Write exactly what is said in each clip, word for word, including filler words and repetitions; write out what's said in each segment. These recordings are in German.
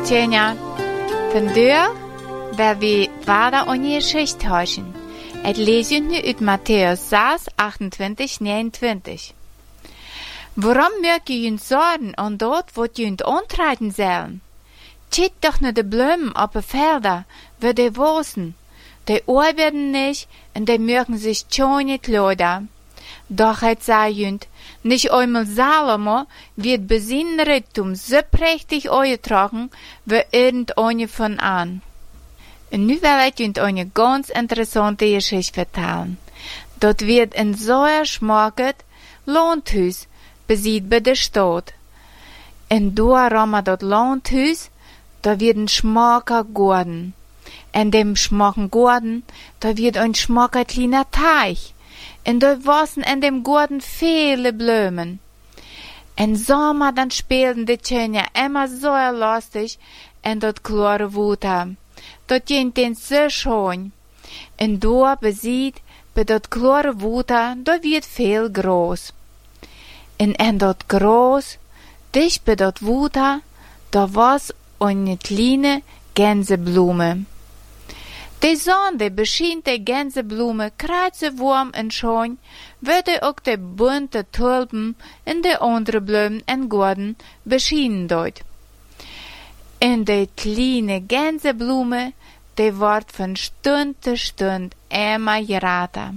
Tjena, vandaag wil we verder aan je Geschichte horchen. Het lezen nu uit Matthäus zes, achtentwintig, negenentwintig. Waarom merken je zorgen aan dat wat je onttreden zullen? Kijk doch naar de bloemen op de velden, waar die wachsen. Die arbeiten niet en die merken zich schöne Kleider. Doch het sei jünd, nicht einmal Salomo wird Besinnreichtum so prächtig eingetragen, wie irgendeine von an. Und nu will ich jünd eine ganz interessante Geschichte vertellen. Dort wird ein sehr schmackes Landhaus besiegt bei der Stadt. Und da ramme dort Landhaus, da wird ein schmacker Garten. In dem schmacken Garten, da wird ein schmacker kleiner Teich. En da wassen in dem Garten viele Blumen. En Sommer dann spielten die Kinder immer so lustig in dort klare Wasser. Dort ging den so schön. En da besieht, bei dort klare Wasser, da wird viel Gras. En in dort Gras, dicht bei dort Wasser, da was eine kleine Gänseblume. Die Sonne beschien die Gänseblume kreuzwarm und schön, würde auch die bunte Tulpen in die anderen Blumen im Garten beschienen dort. Und die kleine Gänseblume, die wird von Stund zu Stund immer gerater.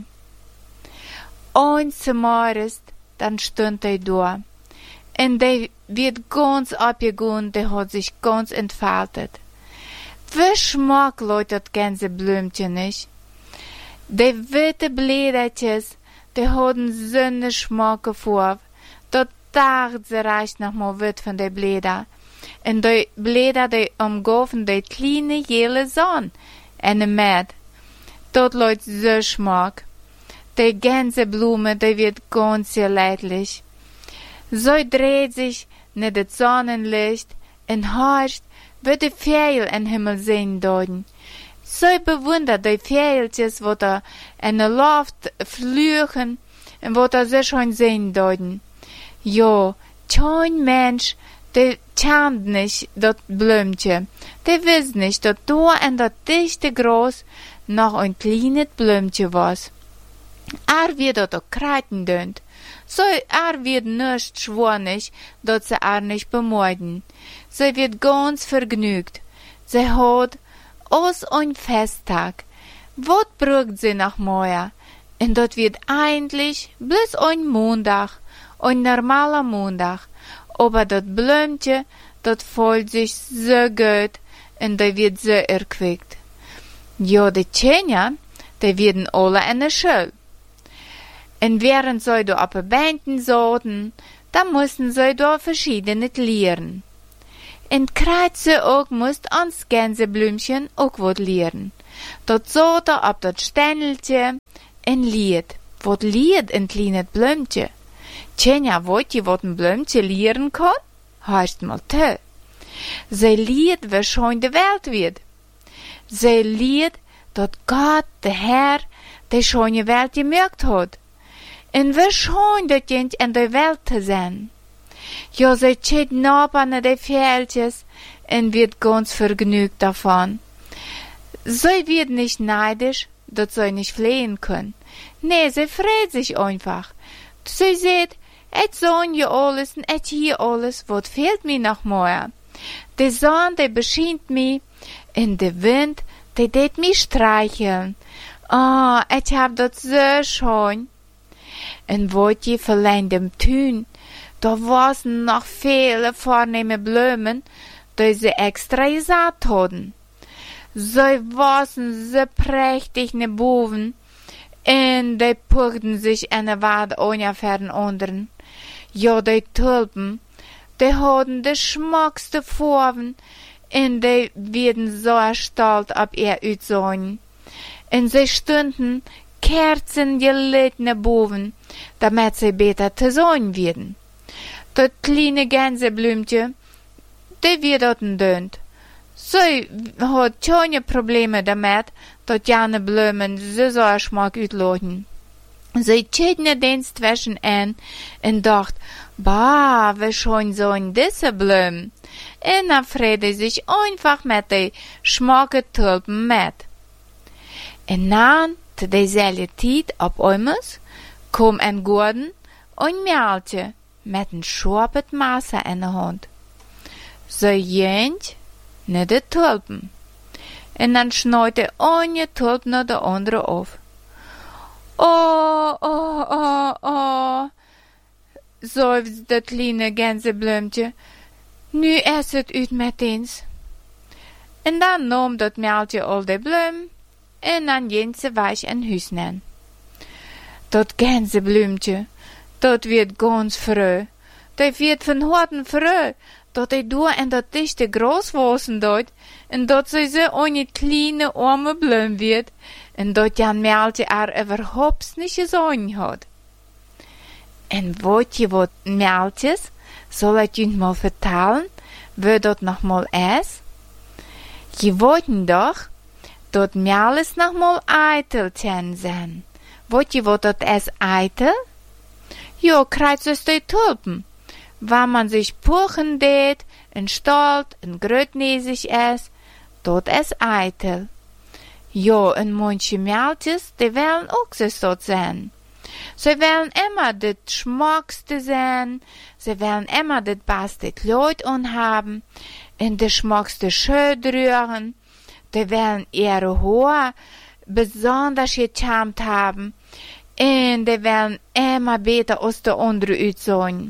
Eins Morgens, dann stund die da. Und die wird ganz abgegangen, die hat sich ganz entfaltet. Wie schmeckt Leute das Gänseblümchen nicht? Die witte Blädertjes, die haben so eine schmacke Farbe. Dort dacht sie reicht noch mal wit von den Blädern. Und die Bläder, die umgaben die kleine gelbe Sonne in der Mitte. Dort Leute so schmack. Die Gänseblume, die wird ganz sehr leidlich. So dreht sich nach dem Sonnenlicht und horcht, wie die Vögel im Himmel sehen deuten. So bewundert die Vögeltjes, wo da in der Luft fliegen und wo da so schön sehen deuten. Jo, kein Mensch, der kennt nicht das Blümchen. Der weiß nicht, dass da in das dichte Gras noch ein kleines Blümchen was. Er wird dort auch kreiten dünnt. So er wird nicht schwörig, dass sie er nicht bemeiden. Sie wird ganz vergnügt. Sie hat aus ein Festtag. Was braucht sie noch mehr? Und dort wird eigentlich bloß ein Montag, ein normaler Montag. Aber das Blümchen, das fühlt sich so gut und die wird so erquickt. Ja, die Kinder, die werden alle in der Schule. Und während sie da auf den Bänken saßen, da mussten sie da verschiedene lernen. Und Kreuz auch musst ans Gänseblümchen auch was lernen. Dort saß er auf das Ständelchen ein Lied. Was lied ein kleines Blümchen? Tjena, wollt ihr, was ein Blümchen lernen kann? Heißt mal tö. Sie lied, wie schön die Welt wird. Sie lied, dass Gott, der Herr, die schöne Welt gemacht hat. Und wie schön das Kind in der Welt zu sein. Ja, sie steht nah an die Fältjes und wird ganz vergnügt davon. Sie wird nicht neidisch, dass sie nicht flehen können. Nee, sie freut sich einfach. Sie sieht, et son ja alles und et hier alles, was fehlt mir noch mehr. Die Sonne, die beschient mich, und der Wind, der tät mich streicheln. Ah, oh, ich hab das so schön. Und wollt ihr verleihen dem Tün, da waren noch viele vornehme Blumen, die sie extra gesagt hatten. Sie waren so prächtig ne Boven, und die puckten sich in der Wade ungefähr den anderen. Ja, die Tulpen, die hatten die schmackste Farben, und die werden so stolz ab ihr Aussehen. Und sie stunden kerzengeladene Boven, damit sie besser zu sehen werden. Das kleine Gänseblümchen, die wird dort dünnt. Sie hat keine Probleme damit, dass jene Blumen so so Geschmack auslassen. Sie tschädne den zwischen an und dacht, bah, wie schön sollen diese Blumen. Und er freute sich einfach mit den schmacken Tulpen mit. Und dann, zu derselben Zeit, auf einmal, kom ein Gordon und Mältje mit een scharpet Messer in der Hand. So jent ne de Tulpen. Und dann schneide eine Tulpe nach der andere auf. Oh, oh, oh, oh, seufzt das kleine Gänseblümtje. Nu is het uit met eens. En dan nam dat Mältje al de bloem en dan ging ze weg in huis nen. Dat Gänseblümtje, dat wird ganz froh. Dat wird von harten froh, dat hij door in dat dichte Gras wassen dort en dat ze so eine kleine arme Bloem wird en dat Jan Mältje er überhaupt nicht gesehen hat. En wat je wat Mältjes, soll ich euch mal vertellen, wie dat noch mal ist? Je wollten doch, dat Mältjes noch mal Eitelchen zijn. Wat je wat dat is Eitel? Jo, krijgt es die Tulpen. Wenn man sich puchen deed, en stalt, en grötnäsig is, dat is Eitel. Jo, en manche Mältjes, die willen ook so dat zijn. Sie wollen immer das Schmackste sein, sie wollen immer das beste Kleid anhaben, und das schmackste Schön rühren, die wollen ihre Haare besonders gechampt haben, und die wollen immer besser als der andere aussehen.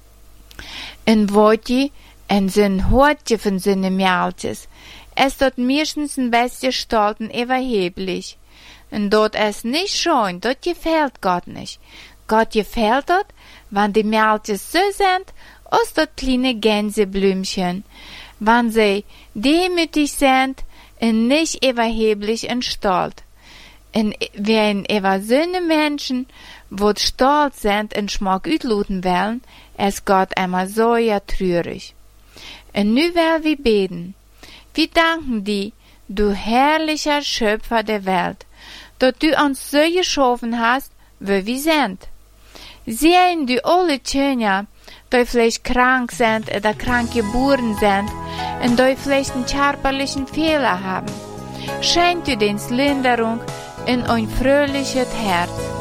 Und wat je, en zijn Hortje von seinen Mältjes, ist dort meistens ein bisschen gestalten überheblich. Und dort ist nicht schön, dort gefällt Gott nicht. Gott gefällt dort, wenn die Mältjes so sind, als das kleine Gänseblümchen, wenn sie demütig sind und nicht überheblich und stolz. Und wenn über so eine Menschen, wo stolz sind und Schmack ausluten wollen, ist Gott immer so ja traurig. Und nu will wir beten. Wir danken dir, du herrlicher Schöpfer der Welt, dat du uns so geschaffen hast, wie wir sind. Sehen du alle Kinder, die vielleicht krank sind oder krank geboren sind und die vielleicht einen körperlichen Fehler haben. Schenk du uns Linderung in ein fröhliches Herz.